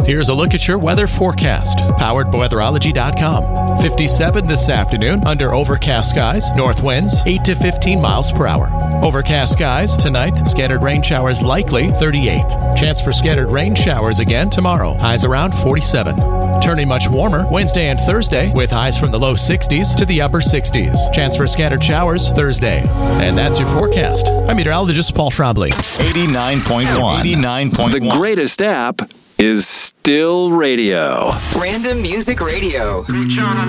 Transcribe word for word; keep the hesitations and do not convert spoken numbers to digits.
Here's a look at your weather forecast, powered by weatherology dot com. fifty-seven this afternoon under overcast skies, north winds eight to fifteen miles per hour. Overcast skies tonight, scattered rain showers likely thirty-eight. Chance for scattered rain showers again tomorrow, highs around forty-seven. Turning much warmer Wednesday and Thursday with highs from the low sixties to the upper sixties. Chance for scattered showers Thursday. And that's your forecast. I'm meteorologist Paul Trombley. eighty-nine point one. eighty-nine point one. The greatest app is still radio. Random Music Radio. Reach on